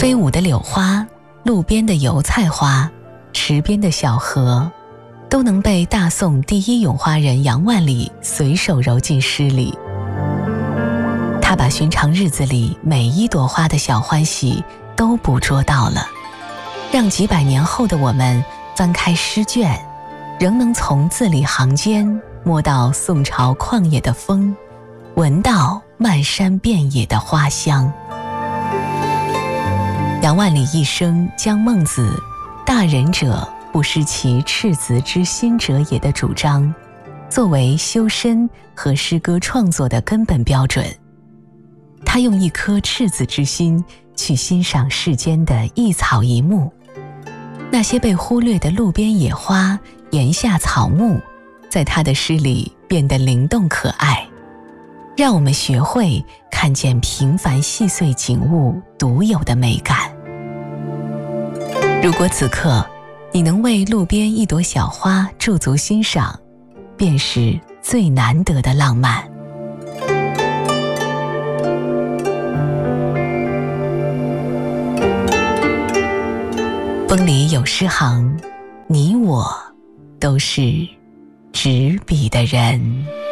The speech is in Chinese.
飞舞的柳花，路边的油菜花，池边的小河，都能被大宋第一咏花人杨万里随手揉进诗里。他把寻常日子里每一朵花的小欢喜都捕捉到了，让几百年后的我们翻开诗卷，仍能从字里行间摸到宋朝旷野的风，闻到漫山遍野的花香。杨万里一生将孟子“大人者不失其赤子之心者也”的主张作为修身和诗歌创作的根本标准。他用一颗赤子之心去欣赏世间的一草一木，那些被忽略的路边野花、檐下草木，在他的诗里变得灵动可爱，让我们学会看见平凡细碎景物独有的美感。如果此刻你能为路边一朵小花驻足欣赏，便是最难得的浪漫。风里有诗行，你我都是执笔的人。